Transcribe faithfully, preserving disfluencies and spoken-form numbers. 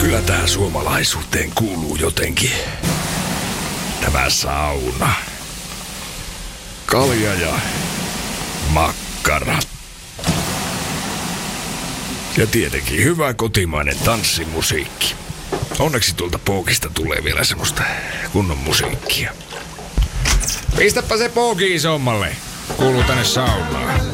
Kyllä tähän suomalaisuuteen kuuluu jotenkin tämä sauna. Kalja ja makkarat. Ja tietenkin hyvä kotimainen tanssimusiikki. Onneksi tuolta pookista tulee vielä semmoista kunnon musiikkia. Pistäpä se pooki isommalle. Kuuluu tänne saunaan.